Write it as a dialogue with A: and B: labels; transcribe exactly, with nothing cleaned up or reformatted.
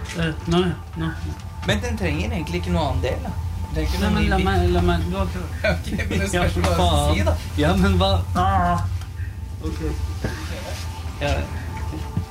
A: Uh, nei, nei.
B: Men den trenger egentlig ikke noe annen del, da. Det er ikke
A: Nei,
B: noe
A: men la
B: ny
A: meg, la meg du har
B: bit. Ok, men det
A: Ja,
B: spørs
A: for
B: hva du
A: faen.
B: sier, da.
A: Ja, men hva? Ah. Ok.
B: Ja,